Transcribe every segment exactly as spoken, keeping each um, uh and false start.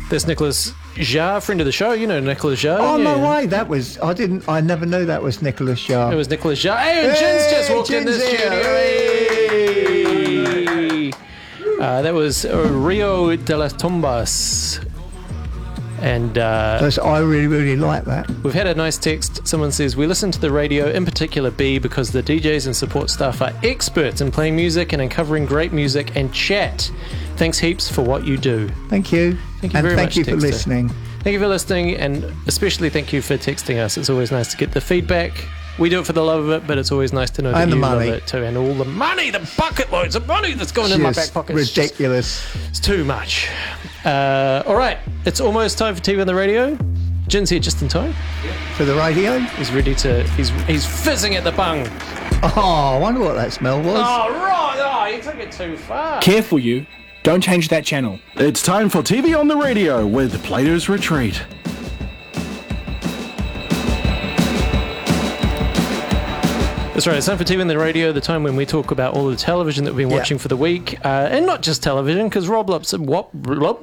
There's Nicholas Jarre, friend of the show. You know Nicholas Jarre. Oh, yeah. no way. That was, I didn't, I never knew that was Nicholas Jarre. It was Nicholas Jarre. Hey, and Jin's Hey, just walked in the Jin's here. studio. Hey. Uh, that was uh, Rio de las Tumbas. And uh, That's, I really, really like that. we've had a nice text. Someone says, we listen to the radio, in particular B, because the D Js and support staff are experts in playing music and uncovering great music and chat. Thanks heaps for what you do. Thank you. Thank you and very thank much, you for Texter. listening. Thank you for listening, and especially thank you for texting us. It's always nice to get the feedback. We do it for the love of it, but it's always nice to know that And the you money. love it too. And all the money, the bucket loads of money that's going in my back Just pocket. It's just- ridiculous. It's too much. Uh, all right, it's almost time for T V on the radio. Jin's here just in time. For the radio? He's ready to. He's he's fizzing at the bung. Oh, I wonder what that smell was. Oh right! Oh, you took it too far. Careful, you. Don't change that channel. It's time for T V on the radio with Plato's Retreat. That's right, it's time for T V on the radio, the time when we talk about all the television that we've been Yeah. watching for the week. Uh, and not just television, because Rob, loves- what, Rob,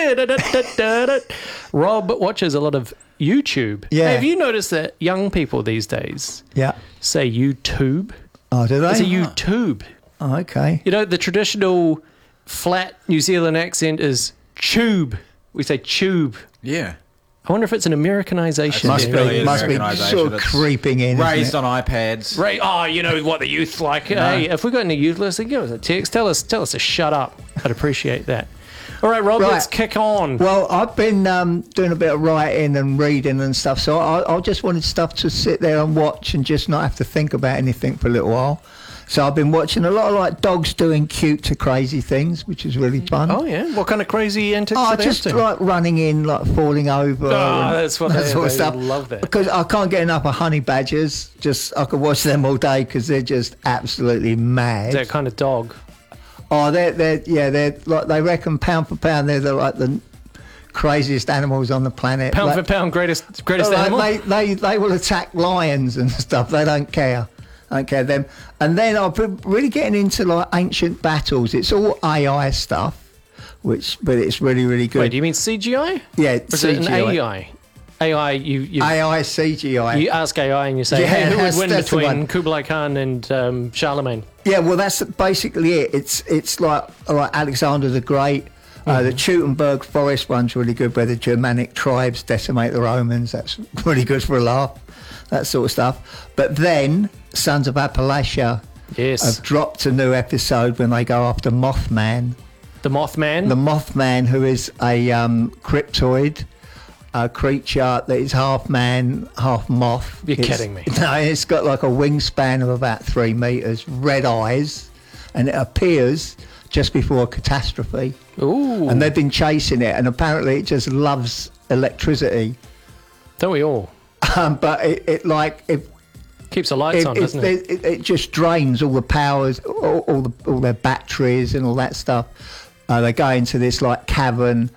Rob watches a lot of YouTube. Yeah. Hey, have you noticed that young people these days Yeah. say YouTube? Oh, do they? It's a YouTube. Oh, okay. You know, the traditional flat New Zealand accent is tube. We say tube. Yeah. I wonder if it's an Americanization. Must Yeah. be. Really must be Americanisation. sort of It's creeping in. isn't Raised it? on iPads. Right. Oh, you know what the youth like. Hey, if we got any youth listening, give us a text. Tell us, tell us to shut up. I'd appreciate that. All right, Rob, Right. let's kick on. Well, I've been um, doing a bit of writing and reading and stuff, so I, I just wanted stuff to sit there and watch and just not have to think about anything for a little while. So I've been watching a lot of like dogs doing cute to crazy things, which is really fun. Oh yeah, what kind of crazy antics Oh, are they just up to? like running in, like falling over. Oh, and that's what that they- sort of they stuff. love that. Because I can't get enough of honey badgers. Just I could watch them all day because they're just absolutely mad. that kind of dog. Oh, they're they're yeah they're like they reckon pound for pound they're the, like the craziest animals on the planet. Pound like, for pound, greatest greatest like, animal. They, they they will attack lions and stuff. They don't care. Don't care them. And then I've been really getting into like ancient battles. It's all A I stuff, which but it's really really good. Wait, do you mean C G I? yeah, Or is it an C G I. A I? A I, you you, A I C G I. you ask A I and you say, Yeah, hey, who would that's- win that's the between one. Kublai Khan and um, Charlemagne? Yeah, well, that's basically it. It's it's like like Alexander the Great. Uh, the Teutoburg Forest one's really good, where the Germanic tribes decimate the Romans. That's really good for a laugh. That sort of stuff. But then Sons of Appalachia Yes, have dropped a new episode when they go after Mothman. the Mothman. The Mothman, who is a um, cryptoid. A creature that is half man, half moth. You're It's- kidding me. No, it's got like a wingspan of about three metres, red eyes, and it appears just before a catastrophe. Ooh, And they've been chasing it, and apparently it just loves electricity. don't we all? Um, but it, it like it, Keeps the lights it, on, it, doesn't it? it, it just drains all the powers, all, all the all their batteries and all that stuff. Uh, they go into this like cavern,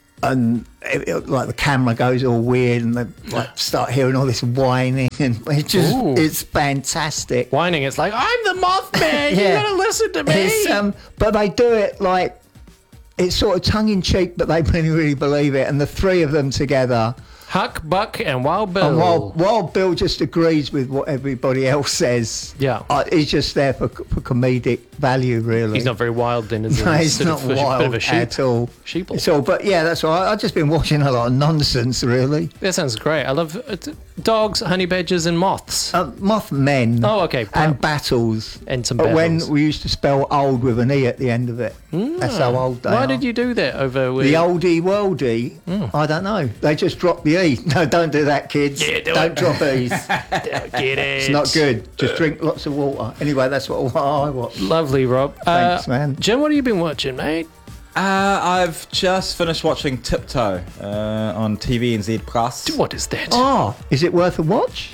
and it, it- like the camera goes all weird, and they like start hearing all this whining, and it's just Ooh. it's fantastic. Whining, it's like, I'm the Mothman, you Yeah. gotta listen to me. It's, um, but they do it like it's sort of tongue in cheek, but they really really believe it, and the three of them together. Huck, Buck, and Wild Bill. And while, while Bill just agrees with what everybody else says, Yeah. uh, he's just there for, for comedic value, really. He's not very wild then, is he? No, he's Sort not of a bit wild of a sheep. at all. Sheeple. It's all, but yeah, that's right. I've just been watching a lot of nonsense, really. That sounds great. I love uh, t- dogs, honey badgers, and moths. Uh, Mothmen. Oh, okay. And battles. And some But when battles. we used to spell old with an E at the end of it. That's how old they Why are. did you do that over with... The oldie worldy, I don't know. They just dropped the E. No, don't do that, kids. Yeah, do don't it. drop E's. Get it. It's not good. Just drink lots of water. Anyway, that's what I watch. Lovely, Rob. Thanks, uh, man. Jim, what have you been watching, mate? Uh, I've just finished watching Tiptoe uh, on T V N Z Plus. What is that? Oh, is it worth a watch?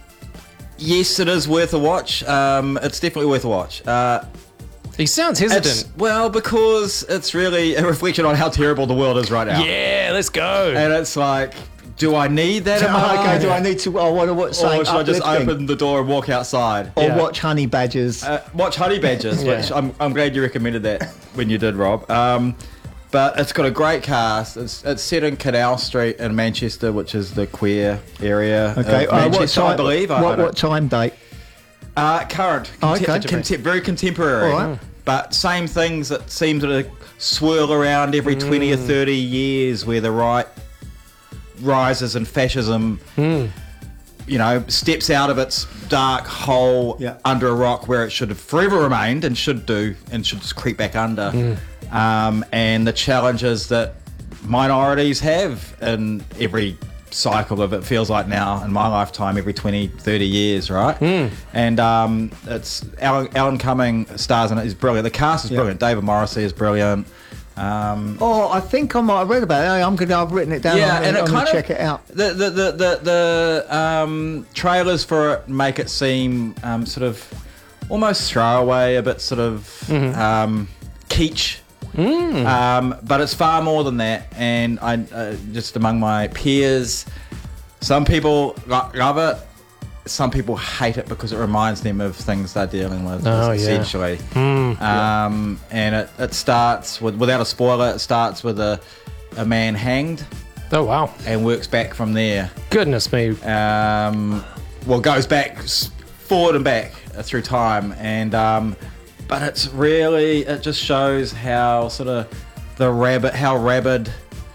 Yes, it is worth a watch. Um, it's definitely worth a watch. Uh, He sounds it's, hesitant. well, because it's really a reflection on how terrible the world is right now. Yeah, let's go. And it's like, do I need that in my okay, life? do I need to? I want to watch Or something should I just uplifting? open the door and walk outside? Or Yeah. watch Honey Badgers? Uh, watch Honey Badgers, Yeah. which I'm, I'm glad you recommended that when you did, Rob. Um, but it's got a great cast. It's it's set in Canal Street in Manchester, which is the queer area Okay. of Uh, what Manchester, time, I believe. I- I What, don't- what time date? Uh, current. Oh, okay. Contem- contem- very contemporary. All right. But same things that seem to swirl around every twenty or thirty years, where the right rises and fascism, you know, steps out of its dark hole Yeah. under a rock where it should have forever remained and should do, and should just creep back under. Um, and the challenges that minorities have in every cycle of, it feels like now in my lifetime, every twenty, thirty years, right? And um, it's Alan, Alan Cumming stars in it. He's brilliant. The cast is Yeah. brilliant. David Morrissey is brilliant. Um, Oh, I think I might have read about it. I'm gonna. I've written it down. yeah, I'm and gonna, it I'm kind gonna of check it out. The the the the, the um, trailers for it make it seem um, sort of almost throwaway, a bit sort of um, kitsch. Um, but it's far more than that, and I uh, just among my peers, some people lo- love it, some people hate it because it reminds them of things they're dealing with, Oh, yeah. essentially. Um, and it, it starts with, without a spoiler, it starts with a a man hanged Oh, wow. and works back from there. Goodness me. Um, well, goes back s- forward and back uh, through time, and um, but it's really, it just shows how sort of the rabbit, how rabid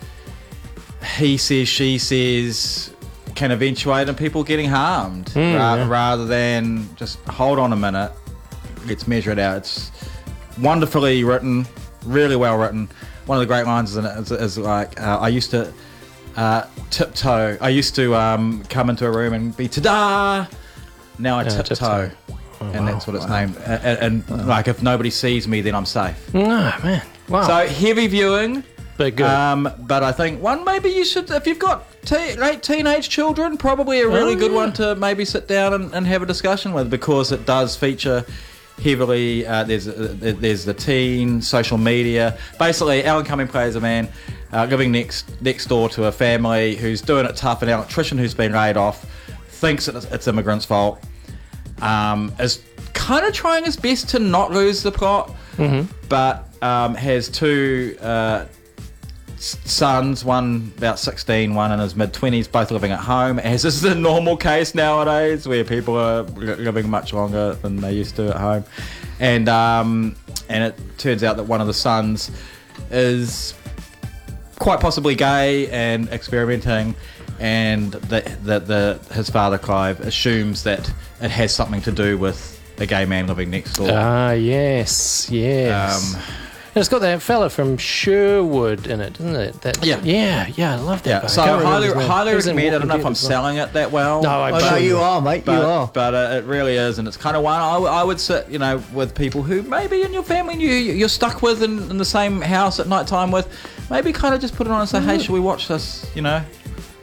he says, she says can eventuate in people getting harmed, ra- yeah. rather than just hold on a minute, let's measure it out. It's wonderfully written, really well written. One of the great lines in it is, is like, uh, I used to uh, tiptoe. I used to um, come into a room and be ta-da. Now I Yeah, tiptoe. tiptoe. And that's what it's named. And, and like, if nobody sees me, then I'm safe. Oh, man. Wow. So heavy viewing. but good. Um, but I think one maybe you should, if you've got te- late teenage children, probably a really Oh, good yeah. one to maybe sit down and, and have a discussion with, because it does feature heavily. Uh, there's uh, there's the teen, social media. Basically, Alan Cumming plays a man uh, living next next door to a family who's doing it tough. An electrician who's been laid off thinks it's, it's immigrants' fault. Um, is kind of trying his best to not lose the plot, Mm-hmm. but um, has two uh, s- sons, one about sixteen, one in his mid-twenties, both living at home, as is the normal case nowadays, where people are li- living much longer than they used to at home. And um, and it turns out that one of the sons is quite possibly gay and experimenting, and the, the, the his father Clive assumes that it has something to do with a gay man living next door. Ah, yes, yes. Um, And it's got that fella from Sherwood in it, doesn't it? That, Yeah. yeah, yeah. I love that. yeah, guy. so I can't remember highly, his name. highly He was in recommend. I don't know Walking if I'm Dead as well. selling it that well. No, I Oh, no, don't. you are, mate. but, you are. but uh, it really is, and it's kind of one I, w- I would sit, you know, with people who maybe in your family you you're stuck with in, in the same house at night time with. Maybe kind of just put it on and say, hey, should we watch this? You know,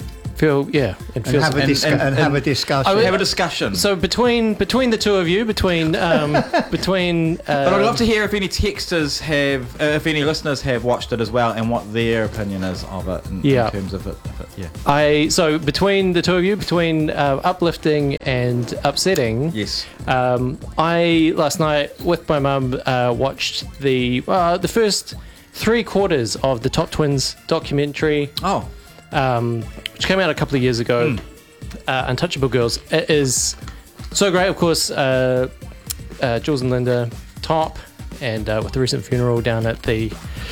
Feel, yeah. It And feels. have a and- discu- and- and have a and- discussion. I have a discussion. So between between the two of you, between um, between. Uh, But I'd love to hear if any texters have, uh, if any listeners have watched it as well, and what their opinion is of it in, Yeah. in terms of it. Of it yeah. I so between the two of you, between uh, uplifting and upsetting. Yes. Um, I last night with my mum uh, watched the uh, the first three quarters of the Top Twins documentary, Oh. um, which came out a couple of years ago. Hmm. Uh, Untouchable Girls. It is so great, of course. Uh, uh, Jules and Linda top, and uh, with the recent funeral down at the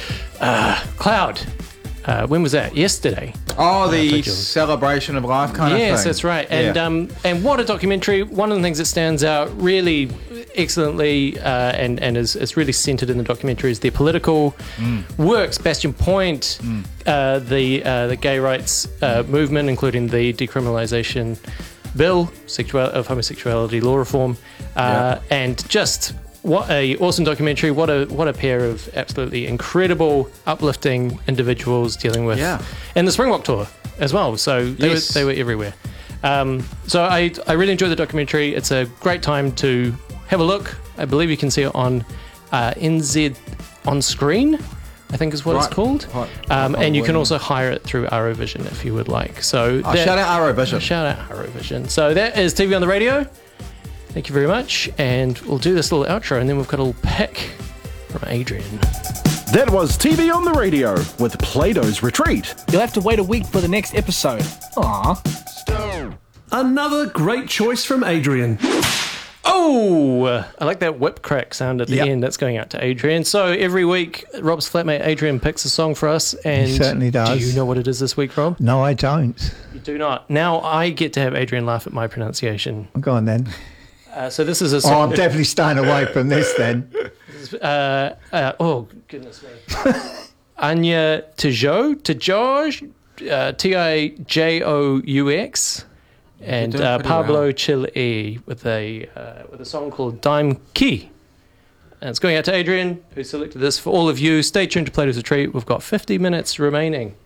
uh, Cloud. Uh, when was that? Yesterday. Oh, the thought you were- celebration of life kind of thing. Yes, that's right. And Yeah. um, and what a documentary! One of the things that stands out really excellently, uh, and and is, is really centered in the documentary, is their political Mm. works. Bastion Point, uh, the uh, the gay rights uh, movement, including the decriminalisation bill sexual of homosexuality law reform, uh, and just. What a awesome documentary! What a what a pair of absolutely incredible, uplifting individuals dealing with, Yeah. and the Springbok tour as well. So they Yes. were they were everywhere. Um, so I I really enjoyed the documentary. It's a great time to have a look. I believe you can see it on uh, N Z on screen, I think is what Right. it's called. Right. Um, and you can Probably. also hire it through Arrowvision if you would like. So Oh, that- shout out Arrowvision. Shout out Arrowvision. So that is T V on the radio. Thank you very much. And we'll do this little outro and then we've got a little pick from Adrian. That was T V on the Radio with Plato's Retreat. You'll have to wait a week for the next episode. Aww. Another great choice from Adrian. Oh, I like that whip crack sound at the Yep. end. That's going out to Adrian. So every week, Rob's flatmate Adrian picks a song for us. And He certainly does. Do you know what it is this week, Rob? No, I don't. You do not. Now I get to have Adrian laugh at my pronunciation. Go on then. Uh, so this is a Oh, song. I'm definitely staying away from this then. uh, uh, oh, goodness me. Anya Tijou, Tijou, uh, T I J O U X, and doing uh, pretty Pablo well. Chile with a uh, with a song called Dime Key. And it's going out to Adrian, who selected this for all of you. Stay tuned to Plato's Retreat. We've got fifty minutes remaining.